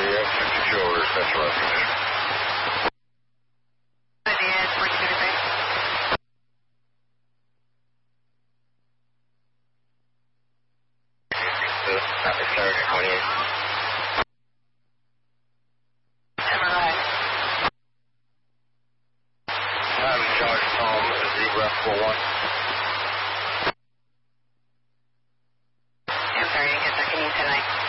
Yeah, 52 over, special recognition. Yes, 42 Copy, Saturday 28. MRI. I'm in charge, Tom, Zebra 41. I'm sorry, I didn't get that. Can you say that?